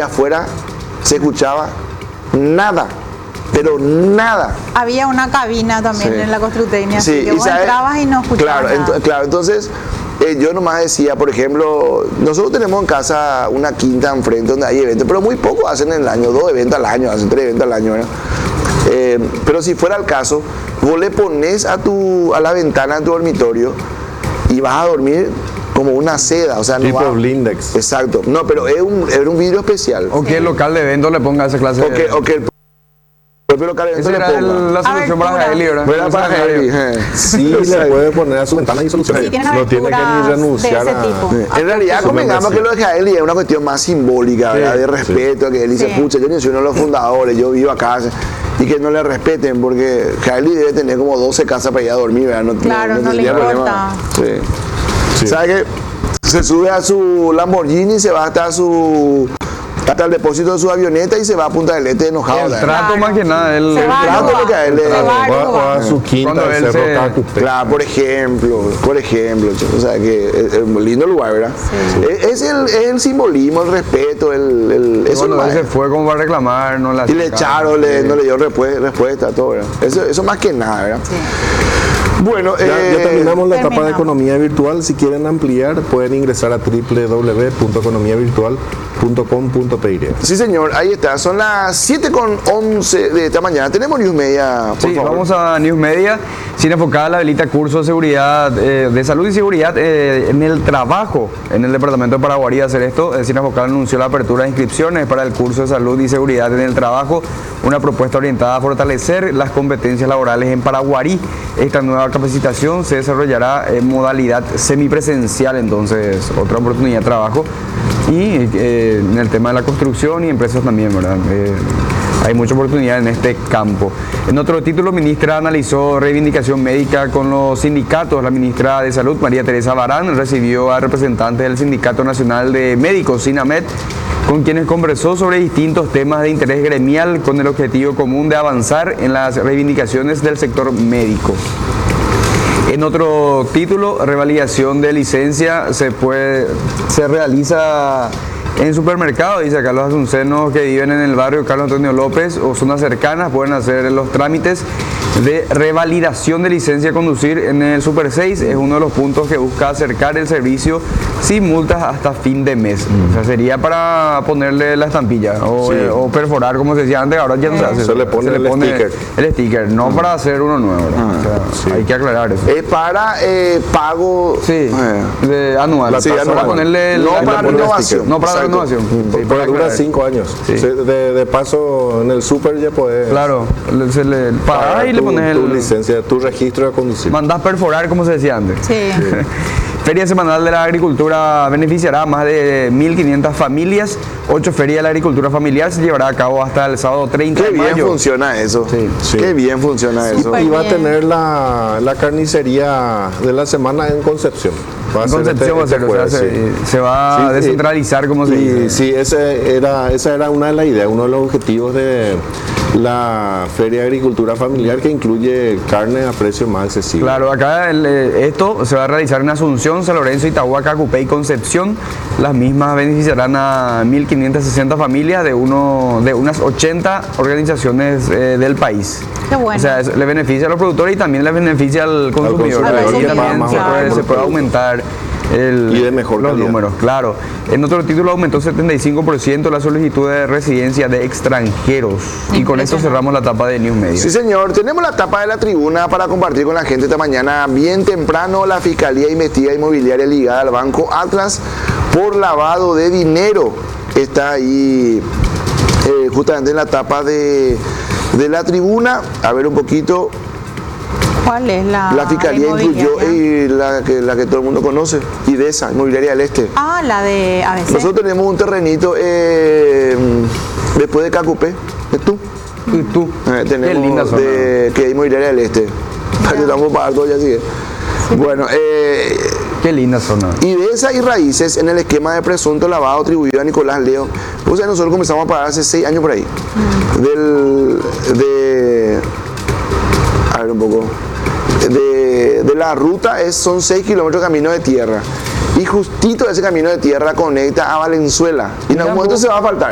afuera se escuchaba nada, pero nada. Había una cabina también en la Constructecnia, Sí, así que vos entrabas y no escuchabas nada. Claro, entonces yo nomás decía, por ejemplo, nosotros tenemos en casa una quinta enfrente donde hay eventos, pero muy poco hacen en el año, 2 eventos al año, hacen 3 eventos al año, ¿verdad? Pero si fuera el caso, vos le pones a la ventana de tu dormitorio y vas a dormir como una seda, o sea, no tipo blindex. Exacto, no, pero era un vidrio especial. O que el local de evento le ponga esa clase de... O que el propio local de evento le Esa era ponga. la solución para Jaeli, ¿verdad? Era para Jaeli, Sí, le puede poner a su ventana y solucionar. Sí, tienen No tiene que ni renunciar de ese tipo. En realidad convengamos que lo de Jaeli es una cuestión más simbólica, ¿verdad? De respeto, que él dice, pucha, yo ni soy uno de los fundadores, yo vivo acá, y que no le respeten, porque Jaeli debe tener como 12 casas para ir a dormir, ¿verdad? No le importa. Sí. ¿Sabe qué? Se sube a su Lamborghini, se va hasta el depósito de su avioneta y se va a Punta del Este enojado. El trato más que nada, el trato lo que a él o a su quinta de Cerro Cacupé. Claro, por ejemplo, o sea que es un lindo lugar, ¿verdad? Sí. Es el simbolismo, el respeto, eso cuando él se fue como para reclamar, no la y le echaron, no le dio respuesta, todo, ¿verdad? Eso más que nada, ¿verdad? Sí. Bueno, ya terminamos la etapa de economía virtual. Si quieren ampliar, pueden ingresar a www.economiavirtual.com.py. Sí, señor, ahí está. Son las 7:11 de esta mañana. Tenemos News Media, por favor. Vamos a News Media. Cine Focal habilita curso de seguridad, de salud y seguridad en el trabajo en el departamento de Paraguarí. A hacer esto, Cine Focal anunció la apertura de inscripciones para el curso de salud y seguridad en el trabajo, una propuesta orientada a fortalecer las competencias laborales en Paraguarí. Esta nueva capacitación se desarrollará en modalidad semipresencial, entonces otra oportunidad de trabajo, y en el tema de la construcción y empresas también, ¿verdad? Hay mucha oportunidad en este campo. En otro título, ministra analizó reivindicación médica con los sindicatos. La ministra de Salud, María Teresa Barán, recibió a representantes del Sindicato Nacional de Médicos, SINAMED, con quienes conversó sobre distintos temas de interés gremial con el objetivo común de avanzar en las reivindicaciones del sector médico. En otro título, revalidación de licencia se realiza en supermercados, dice acá. Los asuncenos que viven en el barrio Carlos Antonio López o zonas cercanas pueden hacer los trámites de revalidación de licencia de conducir en el Super 6. Es uno de los puntos que busca acercar el servicio sin multas hasta fin de mes. O sea, sería para ponerle la estampilla o perforar, como se decía antes. Ahora ya no se hace. Se le pone el sticker. El sticker, no para hacer uno nuevo. O sea, hay que aclarar eso. Es para pago anual. Para ponerle para renovación. No para renovación. Porque dura 5 años. Sí. De paso, en el Super ya puedes. Claro, se le paga y le pones tu licencia, tu registro de conducir. Mandás perforar, como se decía antes. Sí. Feria Semanal de la Agricultura beneficiará a más de 1.500 familias. 8 ferias de la agricultura familiar se llevará a cabo hasta el sábado 30 de mayo. Qué bien funciona eso. Sí. Qué bien funciona eso. Y va a tener la carnicería de la semana en Concepción. Se va a descentralizar, como se dice. Sí, esa era una de las ideas, uno de los objetivos de la Feria de Agricultura Familiar, que incluye carne a precio más accesible. Claro, acá esto se va a realizar en Asunción, San Lorenzo, Itagua, Cacupé y Concepción. Las mismas beneficiarán a 1.560 familias de unas 80 organizaciones del país. Qué bueno. O sea, le beneficia a los productores y también le beneficia al consumidor. Ahí también se puede aumentar y de mejor los calidad. Números, claro. En otro título aumentó 75% la solicitud de residencia de extranjeros. Y con esto cerramos la etapa de News Media. Sí, señor. Tenemos la etapa de la tribuna para compartir con la gente esta mañana. Bien temprano, la Fiscalía investiga inmobiliaria ligada al Banco Atlas por lavado de dinero. Está ahí justamente en la etapa de la tribuna. A ver un poquito. ¿Cuál es la Fiscalía incluyó la que todo el mundo conoce, IDESA, Inmobiliaria del Este. Ah, la de ABC. Nosotros tenemos un terrenito después de Cacupé, ¿es tú? Tenemos qué linda zona. Que es Inmobiliaria del Este. Estamos para todo ya sigue. Sí. Bueno, qué linda zona. IDESA y Raíces en el esquema de presunto lavado atribuido a Nicolás Leo. O sea, nosotros comenzamos a pagar hace 6 años por ahí. A ver un poco. De la ruta son 6 kilómetros de camino de tierra. Y justito ese camino de tierra conecta a Valenzuela. Y en algún momento se va a faltar.